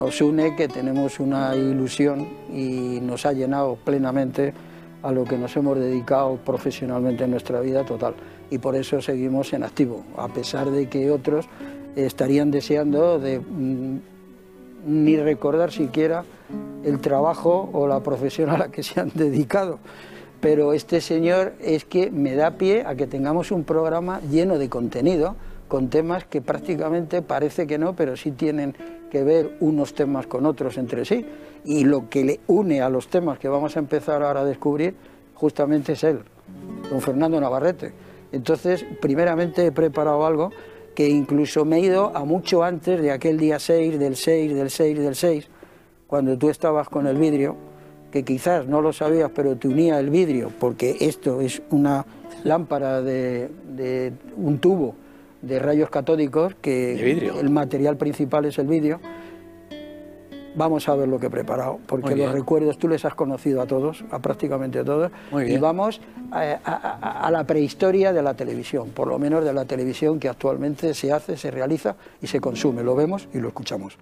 Nos une que tenemos una ilusión y nos ha llenado plenamente a lo que nos hemos dedicado profesionalmente en nuestra vida total. Y por eso seguimos en activo, a pesar de que otros estarían deseando de ni recordar siquiera el trabajo o la profesión a la que se han dedicado. Pero este señor es que me da pie a que tengamos un programa lleno de contenido, con temas que prácticamente parece que no, pero sí tienen que ver unos temas con otros entre sí. Y lo que le une a los temas que vamos a empezar ahora a descubrir justamente es él, don Fernando Navarrete. Entonces, primeramente he preparado algo que incluso me he ido a mucho antes de aquel día 6, del 6, del 6, del 6, cuando tú estabas con el vidrio, que quizás no lo sabías, pero te unía el vidrio, porque esto es una lámpara de un tubo de rayos catódicos, que el material principal es el vidrio. Vamos a ver lo que he preparado, porque los recuerdos tú les has conocido a todos, a prácticamente a todos, y vamos a la prehistoria de la televisión, por lo menos de la televisión que actualmente se hace, se realiza y se consume. Lo vemos y lo escuchamos.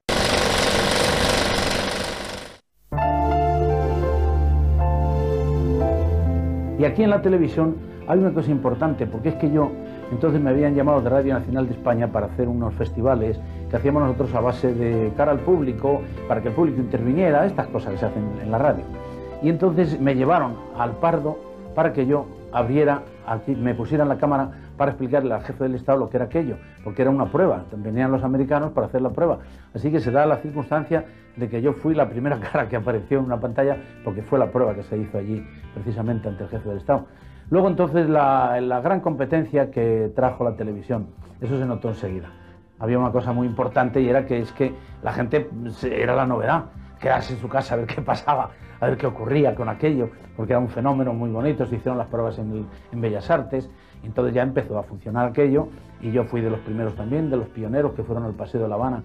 Y aquí en la televisión hay una cosa importante, porque es que yo, entonces me habían llamado de Radio Nacional de España para hacer unos festivales que hacíamos nosotros a base de cara al público, para que el público interviniera, estas cosas que se hacen en la radio. Y entonces me llevaron al Pardo para que yo abriera, aquí, me pusieran la cámara para explicarle al jefe del Estado lo que era aquello, porque era una prueba, venían los americanos para hacer la prueba. Así que se da la circunstancia de que yo fui la primera cara que apareció en una pantalla, porque fue la prueba que se hizo allí precisamente ante el jefe del Estado. Luego entonces la gran competencia que trajo la televisión, eso se notó enseguida. Había una cosa muy importante y era que es que la gente, era la novedad, quedarse en su casa a ver qué pasaba, a ver qué ocurría con aquello, porque era un fenómeno muy bonito. Se hicieron las pruebas en Bellas Artes, y entonces ya empezó a funcionar aquello, y yo fui de los primeros también, de los pioneros que fueron al Paseo de La Habana.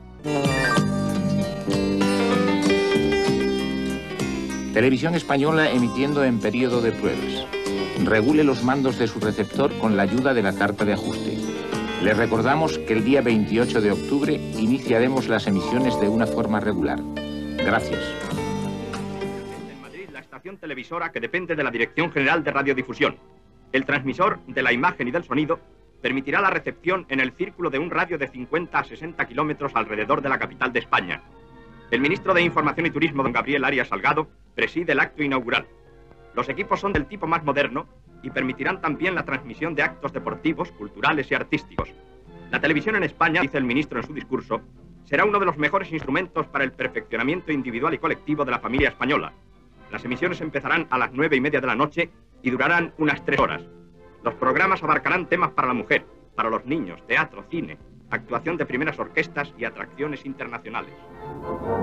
Televisión Española emitiendo en periodo de pruebas. Regule los mandos de su receptor con la ayuda de la carta de ajuste. Les recordamos que el día 28 de octubre iniciaremos las emisiones de una forma regular. Gracias. En Madrid, la estación televisora que depende de la Dirección General de Radiodifusión. El transmisor de la imagen y del sonido permitirá la recepción en el círculo de un radio de 50 a 60 kilómetros alrededor de la capital de España. El ministro de Información y Turismo, don Gabriel Arias Salgado, preside el acto inaugural. Los equipos son del tipo más moderno y permitirán también la transmisión de actos deportivos, culturales y artísticos. La televisión en España, dice el ministro en su discurso, será uno de los mejores instrumentos para el perfeccionamiento individual y colectivo de la familia española. Las emisiones empezarán a las 9:30 de la noche y durarán unas 3 horas. Los programas abarcarán temas para la mujer, para los niños, teatro, cine, actuación de primeras orquestas y atracciones internacionales.